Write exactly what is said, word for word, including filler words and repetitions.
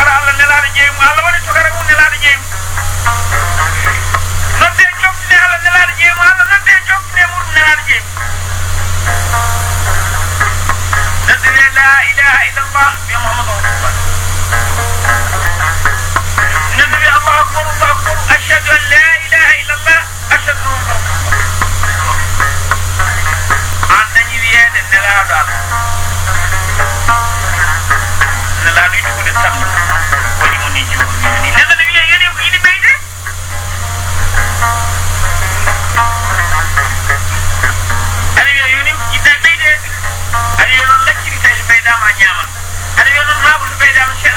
cokora Allah nelaɗo jeeymu Allah waɗi cokora mum nelaɗo jeeymu nodde joktine Allah nelaɗo jeeymu Allah nodde joktine muɗum nelaɗo jeeymu nodde wi la ilaha illallah wi muhammadu rasulullah nodde wi allahu akbar allahu akbar ashhadu an la ilaha illallah ashhadu anna muhammadan rasulullah an dañi wiyede nelaɗo Allah nelaɗo yiɗude samma waɗi mo ni joni nelaɗo wiya yoni ko yiɗi ɓeyde aɗa wiya yoni yiɗɗa ɓeyde aɗa wiya noon lacciri tawi so ɓeydama ñaman aɗa wiya noon maaɓo so ɓeydama